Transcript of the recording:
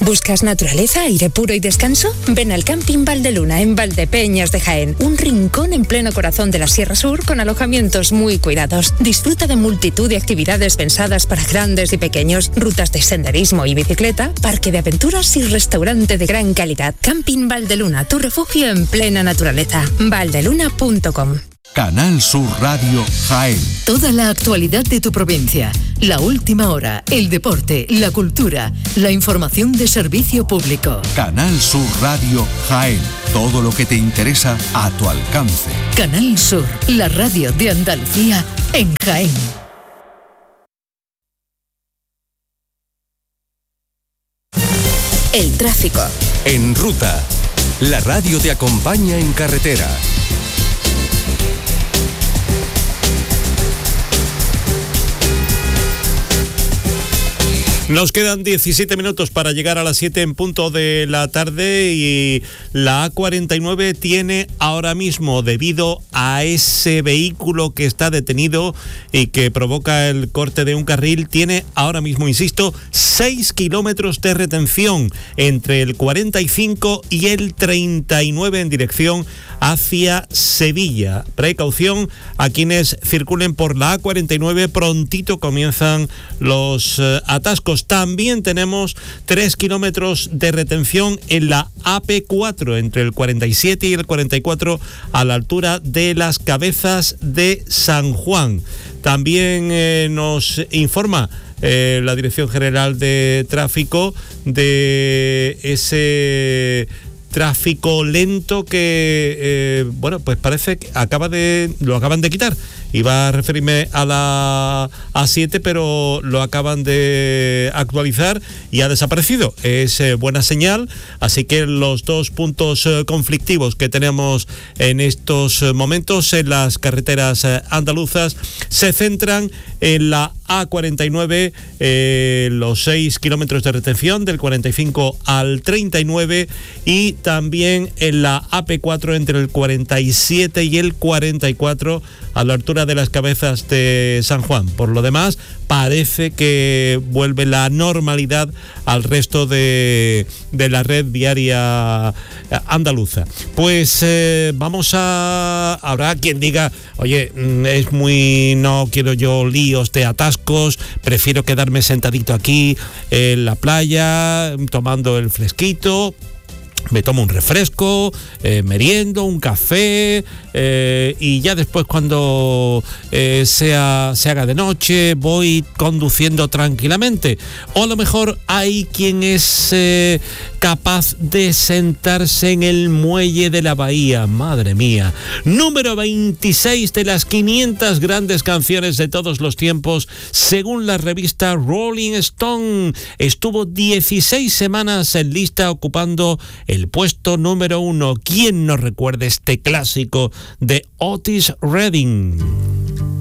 ¿Buscas naturaleza, aire puro y descanso? Ven al Camping Valdeluna en Valdepeñas de Jaén, un rincón en pleno corazón de la Sierra Sur con alojamientos muy cuidados. Disfruta de multitud de actividades pensadas para grandes y pequeños, rutas de senderismo y bicicleta, parque de aventuras y restaurante de gran calidad. Camping Valdeluna, tu refugio en plena naturaleza. valdeluna.com. Canal Sur Radio Jaén. Toda la actualidad de tu provincia, la última hora, el deporte, la cultura, la información de servicio público. Canal Sur Radio Jaén. Todo lo que te interesa a tu alcance. Canal Sur, la radio de Andalucía en Jaén. El tráfico. En ruta, la radio te acompaña en carretera. Nos quedan 17 minutos para llegar a las 7 en punto de la tarde y la A49 tiene ahora mismo, debido a ese vehículo que está detenido y que provoca el corte de un carril, tiene ahora mismo, insisto, 6 kilómetros de retención entre el 45 y el 39 en dirección hacia Sevilla. Precaución a quienes circulen por la A49, prontito comienzan los atascos. También tenemos 3 kilómetros de retención en la AP4 entre el 47 y el 44 a la altura de las Cabezas de San Juan. También nos informa la Dirección General de Tráfico de ese tráfico lento que, pues parece que lo acaban de quitar. Iba a referirme a la A7, pero lo acaban de actualizar y ha desaparecido. Es buena señal, así que los dos puntos conflictivos que tenemos en estos momentos en las carreteras andaluzas se centran en la A49, los 6 kilómetros de retención del 45 al 39 y también en la AP4 entre el 47 y el 44 a la altura de las Cabezas de San Juan. Por lo demás, parece que vuelve la normalidad al resto de la red viaria andaluza. Pues habrá quien diga, oye, no quiero yo líos de atascos, prefiero quedarme sentadito aquí en la playa, tomando el fresquito. Me tomo un refresco, meriendo, un café y ya después cuando se haga de noche voy conduciendo tranquilamente. O a lo mejor hay quien es capaz de sentarse en el muelle de la bahía. Madre mía. Número 26 de las 500 grandes canciones de todos los tiempos, según la revista Rolling Stone. Estuvo 16 semanas en lista ocupando el puesto número 1. ¿Quién no recuerda este clásico de Otis Redding?